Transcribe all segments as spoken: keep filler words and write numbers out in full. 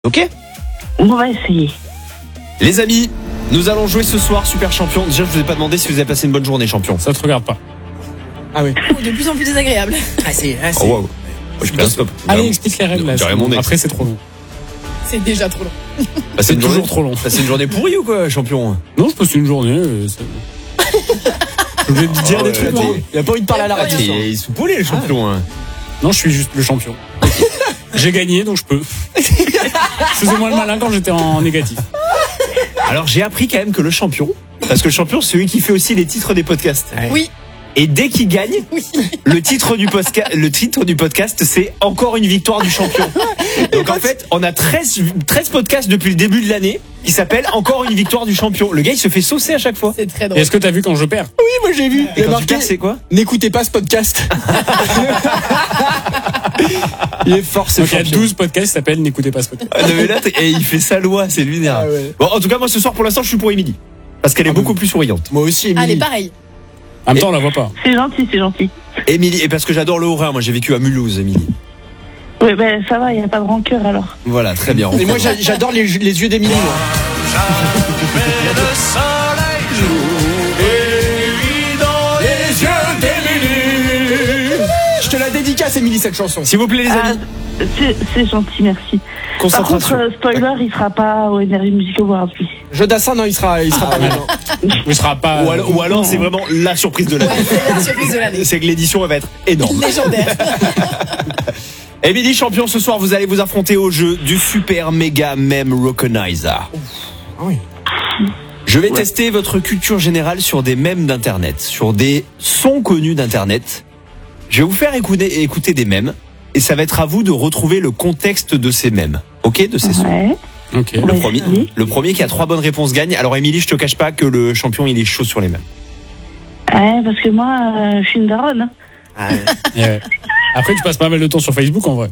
Ok ? On va essayer. Les amis, nous allons jouer ce soir Super Champion. Déjà, je vous ai pas demandé si vous avez passé une bonne journée, champion. Ça te regarde pas. Ah oui. Oh, de plus en plus désagréable. Ah c'est. Ah, c'est... Oh wow. Je mets un stop. Allez, explique les règles là. J'aurais mon ex. Après, c'est trop long. C'est déjà trop long. Bah, C'est une toujours journée- trop long. Bah, c'est une journée pourrie ou quoi, champion ? Non, je passe une journée. euh, c'est- Je voulais te dire Oh, des ouais, trucs. t'es- non Il a pas envie de parler à la radio. Incroyable. ce soir. Il est sous-polé, le champion. hein. Non, je suis juste le champion. J'ai gagné, donc je peux. Je faisais moins le malin quand j'étais en négatif. Alors, j'ai appris quand même que le champion, parce que le champion, c'est celui qui fait aussi les titres des podcasts. Oui. Et dès qu'il gagne, Oui. le titre du podcast, le titre du podcast, c'est encore une victoire du champion. Donc en fait, on a treize, treize podcasts depuis le début de l'année qui s'appellent encore une victoire du champion. Le gars, il se fait saucer à chaque fois. C'est très Et drôle. est-ce que t'as vu quand je perds? Oui, moi j'ai vu. Et Il y a quand tu marqué. perds, c'est quoi ? N'écoutez pas ce podcast. Il est fort, ce Donc il y a champion. douze podcasts qui s'appellent N'écoutez pas ce podcast. Ah, non, mais là, t'es- et il fait sa loi, c'est lunaire. Ah ouais. Bon, en tout cas, moi, ce soir, pour l'instant, je suis pour Émilie. Parce qu'elle est Ah, beaucoup bon. plus souriante. Moi aussi, Allez, Émilie. pareil. En même temps, on la voit pas. C'est gentil, c'est gentil. Émilie, et parce que j'adore le haut-rhin, moi, j'ai vécu à Mulhouse, Émilie. Oui, ben ça va, il n'y a pas de rancœur alors. Voilà, très bien. on Et moi comprend. j'a- j'adore les, les yeux d'Émilie. moi. Les yeux d'Émilie. Je te la dédicace, Émilie, cette chanson. S'il vous plaît, les Ah, amis, c'est c'est gentil, merci. Par contre, concentration. euh, spoiler, il sera pas au Energy Music Awards, lui. Jodassin, non, il sera, il sera Ah, pas ouais. mal. Il sera pas. Ou alors, ou alors, c'est vraiment la surprise de l'année. Ouais, c'est la surprise de l'année. C'est que l'édition, elle va être énorme. Légendaire. Émilie, champion, ce soir, vous allez vous affronter au jeu du Super Mega Meme Recognizer. Ah oui. Je vais tester votre culture générale sur des mèmes d'internet, sur des sons connus d'internet. Je vais vous faire écouter, écouter des mèmes et ça va être à vous de retrouver le contexte de ces mèmes. Ok, de ces sons. Ouais. Ok. Le Ouais, premier, oui. le premier qui a trois bonnes réponses gagne. Alors Émilie, je te cache pas que le champion il est chaud sur les mèmes. Ouais, parce que moi, euh, je suis une daronne. Et ouais. Après, tu passes pas mal de temps sur Facebook en vrai.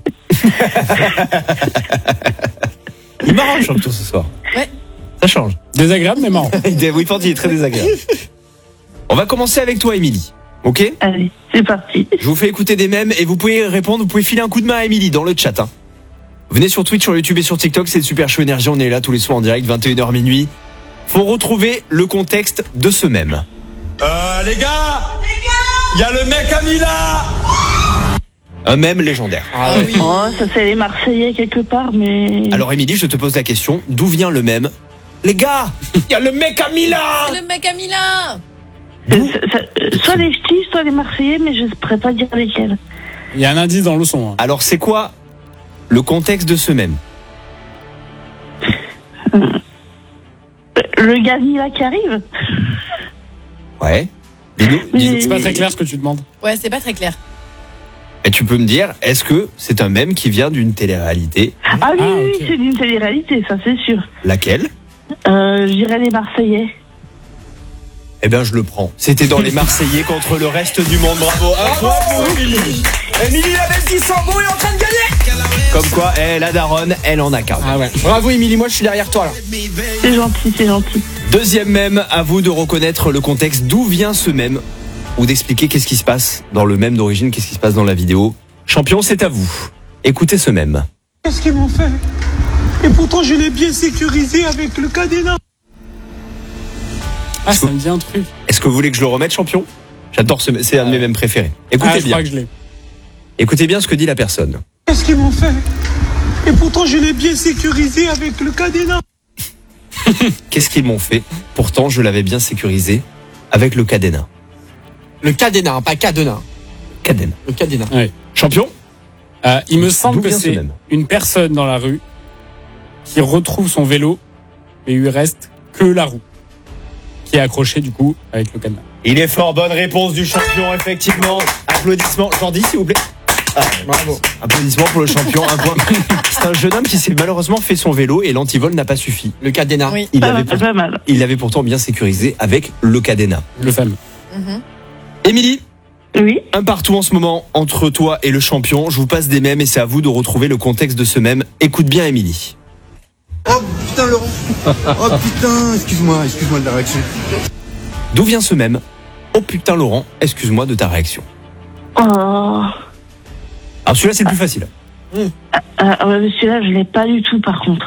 Il marrant le champion ce soir. Ouais. Ça change. Désagréable, mais marrant. Oui, il est très désagréable. On va commencer avec toi, Émilie. Ok ? Allez, c'est parti. Je vous fais écouter des mèmes et vous pouvez répondre, vous pouvez filer un coup de main à Émilie dans le chat. Hein. Venez sur Twitch, sur YouTube et sur TikTok, c'est le Super Show Énergie, on est là tous les soirs en direct, vingt et une heures minuit. Faut retrouver le contexte de ce mème. Euh, les gars Il y a le mec à Mila. Un mème légendaire. Ah Ah oui. Oh, ça c'est les Marseillais quelque part, mais. Alors Émilie, je te pose la question, d'où vient le mème ? Les gars, il y a le mec à Milan. Le mec à Milan. C'est- c'est- c'est- soit les ch'tis, soit les Marseillais, mais je ne pourrais pas dire lesquels. Il y a un indice dans le son. hein. Alors c'est quoi le contexte de ce mème ? Le gars Mila qui arrive. Ouais. Dis-nous, dis-nous. Mais- C'est pas très clair ce que tu demandes. Ouais, c'est pas très clair. Et tu peux me dire, est-ce que c'est un mème qui vient d'une télé-réalité ? Ah oui, Ah, oui, ok. c'est d'une télé-réalité, ça c'est sûr. Laquelle ? Euh, je dirais les Marseillais. Eh bien, je le prends. C'était dans les Marseillais contre le reste du monde. Bravo. Un point pour Émilie. Émilie, la belle qui sent bon, est en train de gagner. Comme quoi, elle, la daronne, elle en a qu'un. Ah ouais. Bravo, Émilie, moi je suis derrière toi là. C'est gentil, c'est gentil. Deuxième mème, à vous de reconnaître le contexte. D'où vient ce mème ? Ou d'expliquer qu'est-ce qui se passe dans le mème d'origine, qu'est-ce qui se passe dans la vidéo. Champion, c'est à vous. Écoutez ce mème. Qu'est-ce qu'ils m'ont fait? Et pourtant, je l'ai bien sécurisé avec le cadenas. Ah, ça me dit un truc. Est-ce que vous voulez que je le remette, champion ? J'adore ce mème, c'est un de mes mèmes préférés. Écoutez Ah, je bien. crois que je l'ai. Écoutez bien ce que dit la personne. Qu'est-ce qu'ils m'ont fait? Et pourtant, je l'ai bien sécurisé avec le cadenas. Qu'est-ce qu'ils m'ont fait ? Pourtant, je l'avais bien sécurisé avec le cadenas. Le cadenas, hein, pas cadenas. Cadenas. Le cadenas. Ouais. Champion ? Euh, il me semble D'où que vient ce c'est mème une personne dans la rue qui retrouve son vélo et il lui reste que la roue qui est accrochée du coup avec le cadenas. Il est fort, bonne réponse du champion, effectivement. Applaudissements. Jordi, s'il vous plaît. Ah, Bravo. applaudissements pour le champion. Un point. C'est un jeune homme qui s'est malheureusement fait son vélo et l'antivol n'a pas suffi. Le cadenas. Oui. Il Pas l'avait mal, pour- pas mal. il l'avait pourtant bien sécurisé avec le cadenas. Le fameux. Mhm. Émilie, Oui. un partout en ce moment entre toi et le champion. Je vous passe des mèmes et c'est à vous de retrouver le contexte de ce mème. Écoute bien, Émilie. Oh putain Laurent. Oh putain, excuse-moi, excuse-moi de la réaction. D'où vient ce mème ? Oh putain, Laurent, excuse-moi de ta réaction. Oh. Alors celui-là, c'est le plus facile. Ah, ah ouais, mais celui-là, je l'ai pas du tout, par contre.